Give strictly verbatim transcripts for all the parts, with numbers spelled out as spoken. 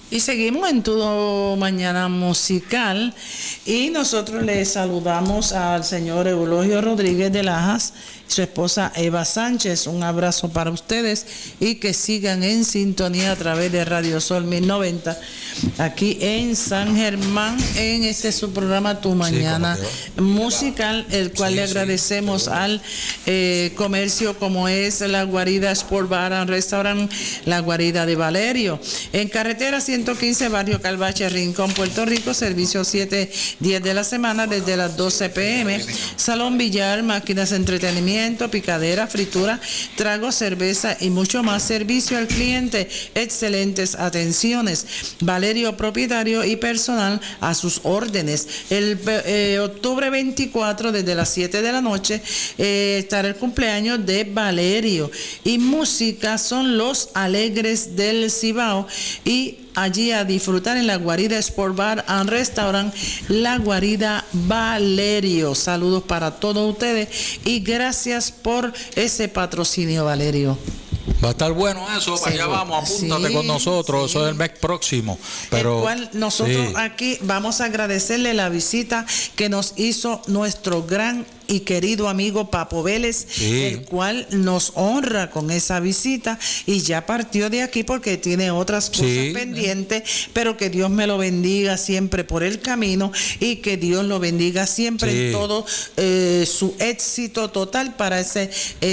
Y seguimos en Tu Mañana Musical y nosotros le saludamos al señor Eulogio Rodríguez de Lajas y su esposa Eva Sánchez. Un abrazo para ustedes y que sigan en sintonía a través de Radio Sol mil noventa aquí en San Germán, en este su programa Tu Mañana sí, Musical, el cual sí, le agradecemos sí, al eh, comercio como es la Guarida Sport Bar and Restaurant, la Guarida de Valerio, en carretera ciento quince, barrio Calvache, Rincón, Puerto Rico, servicio siete días de la semana desde las doce pe eme, salón billar, máquinas de entretenimiento, picadera, fritura, trago, cerveza y mucho más, servicio al cliente, excelentes atenciones, Valerio propietario y personal a sus órdenes. El eh, octubre veinticuatro desde las siete de la noche eh, estará el cumpleaños de Valerio y música son los Alegres del Cibao y allí a disfrutar en la Guarida Sport Bar and Restaurant, la Guarida Valerio. Saludos para todos ustedes y gracias por ese patrocinio, Valerio. Va a estar bueno eso, para allá vamos, apúntate sí, con nosotros, sí. Eso es el mes próximo. Pero, el cual nosotros sí. Aquí vamos a agradecerle la visita que nos hizo nuestro gran y querido amigo Papo Vélez, sí. El cual nos honra con esa visita y ya partió de aquí porque tiene otras cosas sí. pendientes, pero que Dios me lo bendiga siempre por el camino y que Dios lo bendiga siempre sí. en todo eh, su éxito total para ese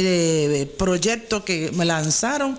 eh, proyecto que me lanzaron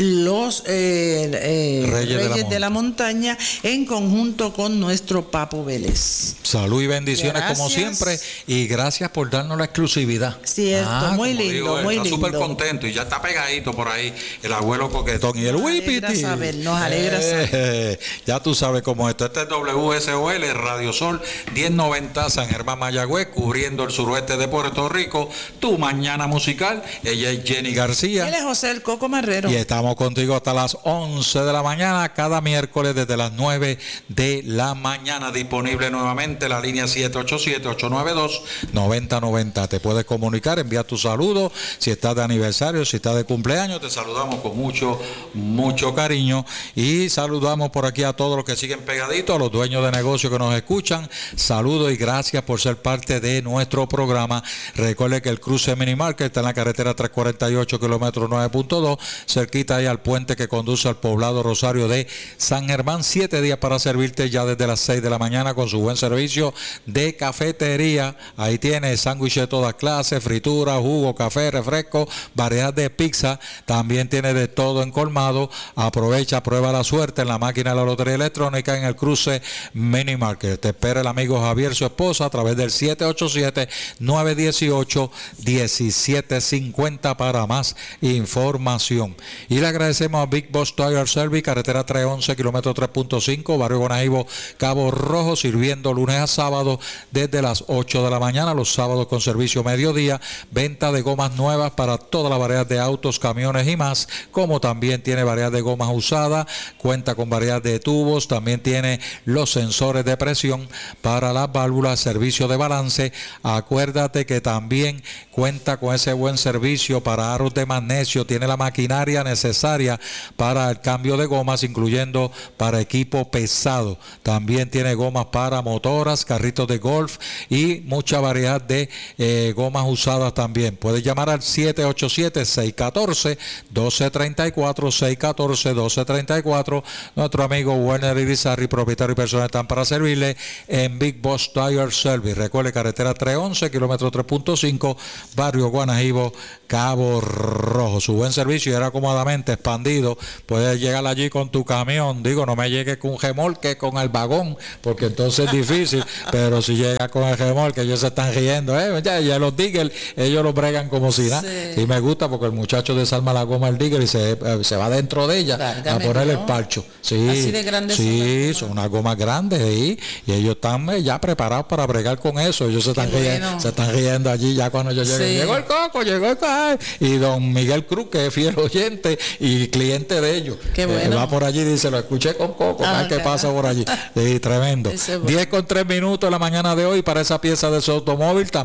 los eh, eh, Reyes, Reyes de, la de la Montaña en conjunto con nuestro Papo Vélez. Salud y bendiciones gracias. Como siempre y gracias por darnos la exclusividad. Cierto, ah, muy lindo, digo, muy está lindo. Súper contento y ya está pegadito por ahí el abuelo coquetón y el Wipiti. Nos alegra saber, nos alegra saber. Eh, ya tú sabes cómo esto. Este es W S O L, Radio Sol diez noventa, San Germán Mayagüez, cubriendo el suroeste de Puerto Rico. Tu Mañana Musical. Ella es Jenny García. Él es José el Coco Marrero. Y estamos contigo hasta las once de la mañana, cada miércoles desde las nueve de la mañana. Disponible nuevamente la línea siete ocho siete, ocho nueve dos, nueve cero nueve cero. Te puedes comunicar, enviar tu saludo. Si estás de aniversario, si estás de cumpleaños, te saludamos con mucho, mucho cariño. Y saludamos por aquí a todos los que siguen pegaditos, a los dueños de negocio que nos escuchan. Saludos y gracias por ser parte de nuestro programa. Recuerde que el cruce Mini Market está en la carretera trescientos cuarenta y ocho, kilómetro nueve punto dos, cerquita ahí al puente que conduce al poblado Rosario de San Germán. Siete días para servirte ya desde las seis de la mañana con su buen servicio de cafetería. Ahí tienes sándwich de todas clases, fritura, jugo, café, refresco, variedad de pizza. También tiene de todo en colmado. Aprovecha, prueba la suerte en la máquina de la lotería electrónica en el cruce Mini Market. Te espera el amigo Javier, su esposa, a través del siete ocho siete, nueve uno ocho, uno siete cinco cero para más información. Y le agradecemos a Big Boss Tire Service, carretera trescientos once, kilómetro tres punto cinco, barrio Guanaíbo, Cabo Rojo, sirviendo lunes a sábado desde las ocho de la mañana, los sábados con servicio mediodía, venta de gomas nuevas para toda la variedad de autos, camiones y más, como también tiene variedad de gomas usadas, cuenta con variedad de tubos, también tiene los sensores de presión para las válvulas, servicio de balance. Acuérdate que también cuenta con ese buen servicio para aros de magnesio, tiene la maquinaria necesaria para el cambio de gomas, incluyendo para equipo pesado. También tiene gomas para motoras, carritos de golf y mucha variedad de eh, gomas usadas también. Puedes llamar al siete ocho siete, seis uno cuatro, uno dos tres cuatro, seis uno cuatro, uno dos tres cuatro. Nuestro amigo Werner Irizarry, propietario y personal, están para servirle en Big Boss Tire Service. Recuerde, carretera trescientos once, kilómetro tres punto cinco, barrio Guanajibo, Cabo Rojo. Su buen servicio y era acomodamente expandido. Puedes llegar allí con tu camión. Digo, no me llegue con un remolque con el vagón, porque entonces es difícil. Pero si llega con el remolque, ellos se están riendo. ¿eh? Ya, ya los diggers, ellos lo bregan como si nada. Sí. Y me gusta porque el muchacho desarma la goma del digger y se, eh, se va dentro de ella Lárgame, a ponerle ¿no? el parcho. Sí, así de grandes sí, son unas gomas grandes ¿sí? Y ellos están eh, ya preparados para bregar con eso. Ellos se están, riendo, bueno. se están riendo allí ya cuando yo llegué. Sí. Llegó el Coco, llegó el Coco. Y don Miguel Cruz, que es fiel oyente y cliente de ellos. Qué bueno. Eh, va por allí y dice, lo escuché con Coco. Ah, ¿qué claro. pasa por allí? Sí, tremendo. diez con tres minutos en la mañana de hoy para esa pieza de su automóvil. También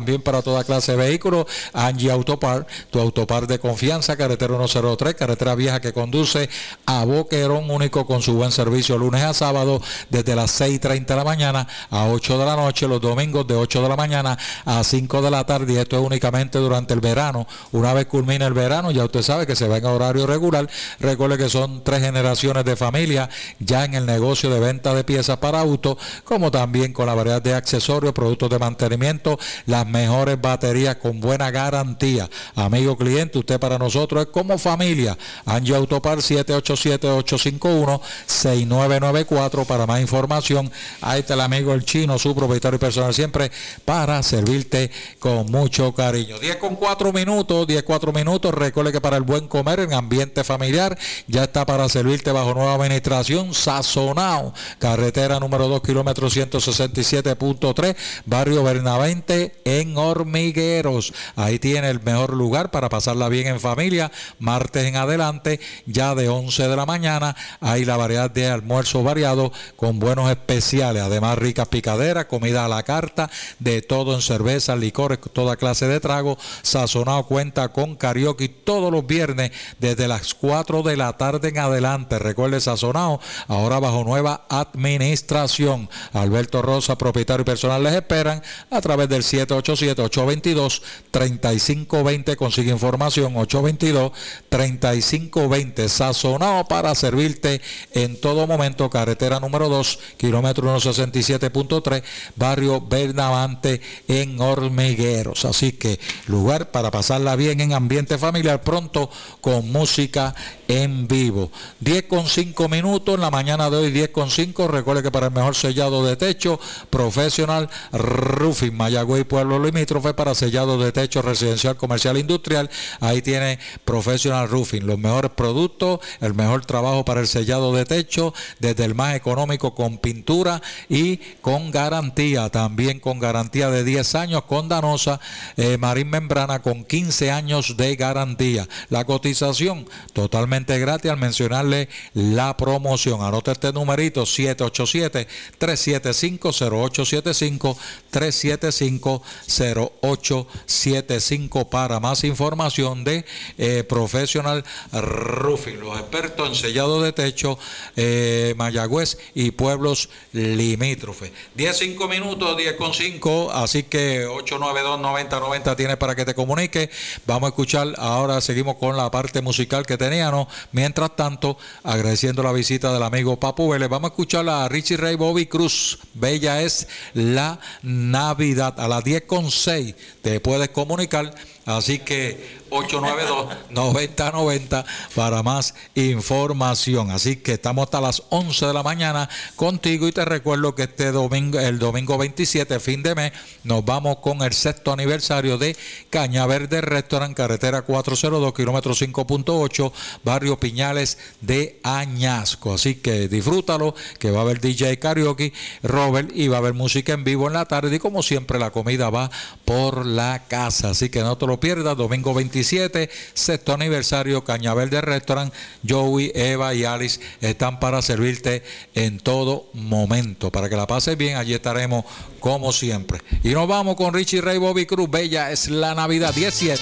también para toda clase de vehículos. Angie Autopar, tu autopar de confianza, carretera ciento tres, carretera vieja que conduce a Boquerón, único con su buen servicio lunes a sábado desde las seis y treinta de la mañana a ocho de la noche, los domingos de ocho de la mañana a cinco de la tarde, y esto es únicamente durante el verano. Una vez culmina el verano, ya usted sabe que se va en horario regular. Recuerde que son tres generaciones de familia ya en el negocio de venta de piezas para autos, como también con la variedad de accesorios, productos de mantenimiento, las mejores baterías con buena garantía. Amigo cliente, usted para nosotros es como familia. Angie Autopar, siete ocho siete, ocho cinco uno, seis nueve nueve cuatro. Para más información, ahí está el amigo el Chino, su propietario personal, siempre para servirte con mucho cariño. diez con cuatro minutos, diez cuatro minutos. Recuerde que para el buen comer en ambiente familiar ya está para servirte bajo nueva administración. Sazonao, carretera número dos, kilómetro ciento sesenta y siete punto tres, barrio Bernavente en Hormigueros. Ahí tiene el mejor lugar para pasarla bien en familia. Martes en adelante, ya de once de la mañana, hay la variedad de almuerzo variado con buenos especiales. Además, ricas picaderas, comida a la carta, de todo en cerveza, licores, toda clase de trago. Sazonado cuenta con karaoke todos los viernes desde las cuatro de la tarde en adelante. Recuerde, Sazonado ahora bajo nueva administración. Alberto Rosa, propietario y personal, les esperan a través del siete ocho siete, ocho dos dos, tres cinco dos cero. Consigue información ocho dos dos, tres cinco dos cero. Sazonado para servirte en todo momento. Carretera número dos, kilómetro ciento sesenta y siete punto tres, barrio Bernavante en Hormigueros. Así que lugar para pasarla bien en ambiente familiar, pronto con música en vivo. diez con cinco minutos en la mañana de hoy, diez con cinco. Recuerde que para el mejor sellado de techo, Professional Roofing, Mayagüez y Pueblo Limítrofe, para sellado de techo residencial, comercial, industrial, ahí tiene Professional Roofing, los mejores productos, el mejor trabajo para el sellado de techo, desde el más económico con pintura y con garantía, también con garantía de diez años con Danosa, eh, Marín Membrana con quince años de garantía. La cotización totalmente gratis al mencionarle la promoción. Anota este numerito, siete ocho siete, tres siete cinco, cero ocho siete cinco, tres siete cinco, cero ocho siete cinco para más información de eh, Professional Roofing, los expertos en sellado de techo, eh, Mayagüez y pueblos limítrofes. diez cinco minutos, diez con cinco, así que ocho nueve dos, noventa noventa tiene para que te comunique. Vamos a escuchar, ahora seguimos con la parte musical que teníamos. Mientras tanto, agradeciendo la visita del amigo Papu Vélez, vamos a escuchar a Richie Ray Bobby Cruz. Bella es la Navidad. A las diez con seis te puedes comunicar. Así que ocho nueve dos, noventa noventa para más información. Así que estamos hasta las once de la mañana contigo, y te recuerdo que este domingo, el domingo veintisiete, fin de mes, nos vamos con el sexto aniversario de Cañaverde Restaurant, carretera cuatrocientos dos, kilómetro cinco punto ocho, barrio Piñales de Añasco. Así que disfrútalo, que va a haber D J karaoke, Robert, y va a haber música en vivo en la tarde, y como siempre la comida va por la casa. Así que no te lo pierdas, domingo veintisiete, sexto aniversario, Cañaverde Restaurant. Joey, Eva y Alice están para servirte en todo momento, para que la pases bien. Allí estaremos como siempre, y nos vamos con Richie Ray Bobby Cruz. Bella es la Navidad. diecisiete